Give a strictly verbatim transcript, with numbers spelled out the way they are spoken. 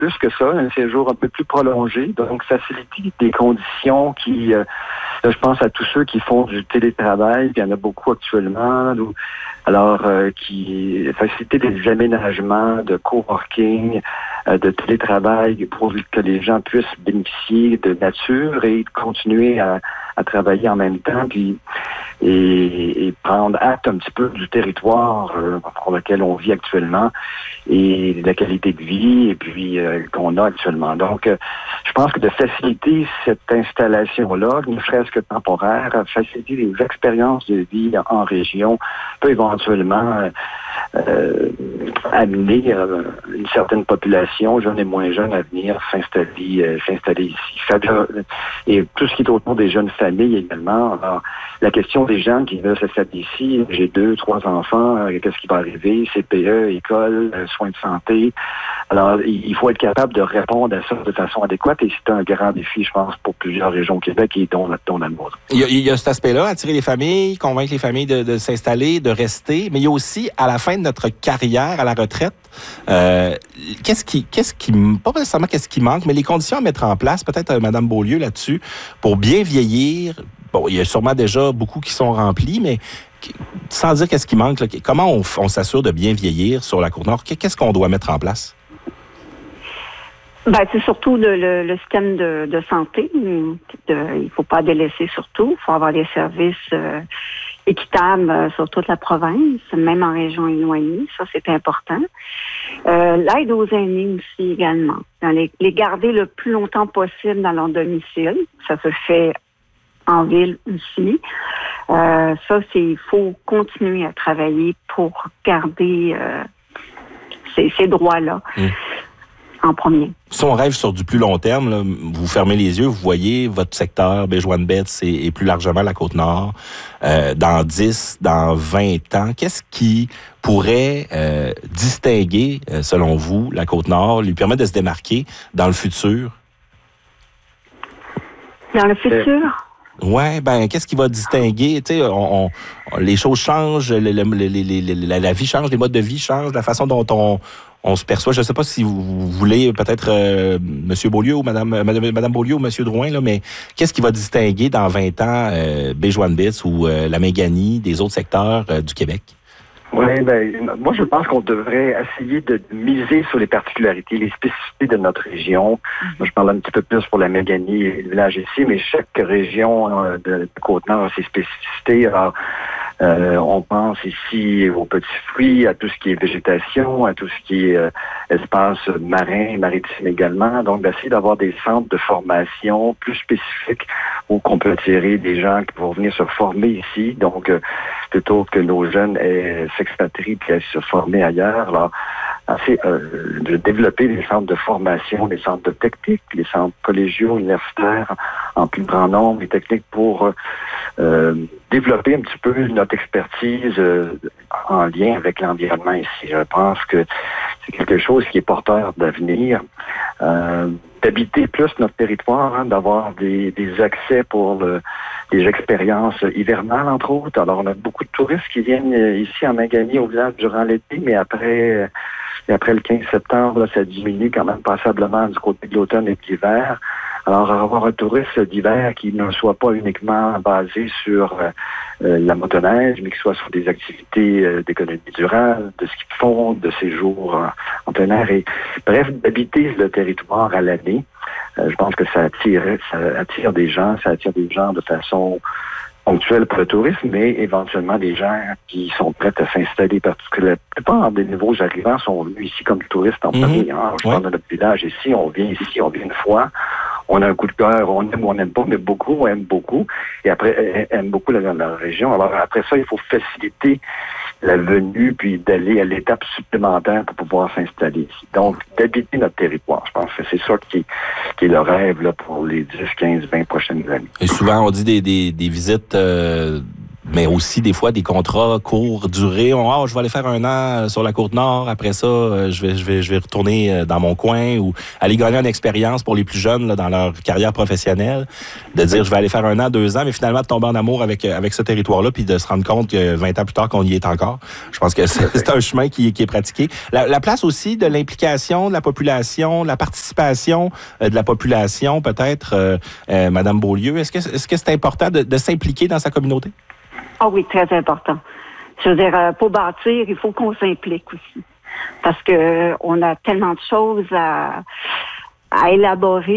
plus que ça, un séjour un peu plus prolongé, donc faciliter des conditions qui, euh, là, je pense à tous ceux qui font du télétravail, puis il y en a beaucoup actuellement, où, alors euh, qui faciliter des aménagements de coworking, euh, de télétravail pour que les gens puissent bénéficier de nature et continuer à, à travailler en même temps, puis et, et prendre acte un petit peu du territoire euh, pour lequel on vit actuellement et de la qualité de vie et puis euh, qu'on a actuellement. Donc, euh, je pense que de faciliter cette installation-là, ne serait-ce que temporaire, faciliter les expériences de vie en région, peut éventuellement euh, euh, amener euh, une certaine population, jeunes et moins jeunes, à venir s'installer, euh, s'installer ici. Et tout ce qui est autour des jeunes familles également. Alors, la question des gens qui veulent s'installer ici, j'ai deux, trois enfants, euh, qu'est-ce qui va arriver? C P E, école, euh, soins de santé. Alors, il faut être capable de répondre à ça de façon adéquate et c'est un grand défi, je pense, pour plusieurs régions au Québec et dont, dont la nôtre. Il y, a, il y a cet aspect-là, attirer les familles, convaincre les familles de, de s'installer, de rester, mais il y a aussi, à la fin de notre carrière, à la retraite, euh, qu'est-ce qui, qu'est-ce qui, pas nécessairement qu'est-ce qui manque, mais les conditions à mettre en place, peut-être euh, Mme Beaulieu là-dessus, pour bien vieillir. Bon, il y a sûrement déjà beaucoup qui sont remplis, mais sans dire qu'est-ce qui manque, là, comment on, on s'assure de bien vieillir sur la Côte-Nord? Qu'est-ce qu'on doit mettre en place? Ben, c'est surtout le, le, le système de, de santé. De, il ne faut pas délaisser surtout. Il faut avoir des services euh, équitables euh, sur toute la province, même en région éloignée. Ça, c'est important. Euh, l'aide aux aînés aussi également. Les, les garder le plus longtemps possible dans leur domicile. Ça se fait en ville aussi. Euh, ça, c'est il faut continuer à travailler pour garder euh, ces, ces droits-là. Mmh. En premier. Si on rêve sur du plus long terme, là, vous fermez les yeux, vous voyez votre secteur, Baie-Joinne-Betts et, et plus largement la Côte-Nord, euh, dans dix, dans vingt ans, qu'est-ce qui pourrait euh, distinguer, euh, selon vous, la Côte-Nord, lui permettre de se démarquer dans le futur? Dans le futur? Ouais, ben qu'est-ce qui va distinguer? Tu sais, on, on, les choses changent, le, le, le, le, la, la vie change, les modes de vie changent, la façon dont on, on se perçoit. Je ne sais pas si vous voulez peut-être euh, M. Beaulieu ou Mme, Mme, Mme Beaulieu ou M. Drouin, là, mais qu'est-ce qui va distinguer dans vingt ans euh, Baie-Joinne-Betts ou euh, la Méganie des autres secteurs euh, du Québec? Oui, ben, moi, je pense qu'on devrait essayer de miser sur les particularités, les spécificités de notre région. Moi, je parle un petit peu plus pour la Méganie et le village ici, mais chaque région euh, de Côte-Nord a ses spécificités. Alors, euh, on pense ici aux petits fruits, à tout ce qui est végétation, à tout ce qui est euh, espace marin, maritime également. Donc, d'essayer d'avoir des centres de formation plus spécifiques où qu'on peut attirer des gens qui vont venir se former ici. Donc, euh, plutôt que nos jeunes aient s'expatrient puis aillent se former ailleurs. Alors, assez, euh, de développer des centres de formation, des centres de technique, les centres collégiaux, universitaires en plus grand nombre, les techniques pour euh, développer un petit peu notre expertise euh, en lien avec l'environnement ici. Je pense que c'est quelque chose qui est porteur d'avenir. Euh, d'habiter plus notre territoire, hein, d'avoir des, des accès pour le, des expériences hivernales, entre autres. Alors, on a beaucoup de touristes qui viennent ici en Méganie au village durant l'été, mais après, et après le quinze septembre, là, ça diminue quand même passablement du côté de l'automne et de l'hiver. Alors, avoir un touriste d'hiver qui ne soit pas uniquement basé sur euh, la motoneige, mais qui soit sur des activités euh, d'économie durable, de ski de fond, de séjour en, en plein air. Et, bref, d'habiter le territoire à l'année, euh, je pense que ça attire, ça attire des gens, ça attire des gens de façon ponctuelle pour le tourisme, mais éventuellement des gens qui sont prêts à s'installer, parce que la plupart des nouveaux arrivants sont venus ici comme touristes en mmh. premier. Hein. Je parle de notre village ici, on vient ici, on vient une fois. On a un coup de cœur, on aime ou on n'aime pas, mais beaucoup, on aime beaucoup. Et après, aime beaucoup la, la région. Alors après ça, il faut faciliter la venue, puis d'aller à l'étape supplémentaire pour pouvoir s'installer ici. Donc, d'habiter notre territoire. Je pense que c'est ça qui, qui est le rêve là, pour les dix, quinze, vingt prochaines années. Et souvent, on dit des, des, des visites euh, mais aussi des fois des contrats courts durée. On, ah, je vais aller faire un an sur la Côte-Nord. Après ça, je vais, je vais, je vais retourner dans mon coin ou aller gagner une expérience pour les plus jeunes là, dans leur carrière professionnelle. De dire, je vais aller faire un an, deux ans, mais finalement de tomber en amour avec avec ce territoire-là, puis de se rendre compte que vingt ans plus tard qu'on y est encore. Je pense que c'est, c'est un chemin qui, qui est pratiqué. La, la place aussi de l'implication de la population, de la participation euh, de la population, peut-être, euh, euh, Madame Beaulieu. Est-ce que est-ce que c'est important de, de s'impliquer dans sa communauté? Ah oui, très important. Je veux dire, euh, pour bâtir, il faut qu'on s'implique aussi. Parce que euh, on a tellement de choses à, à élaborer.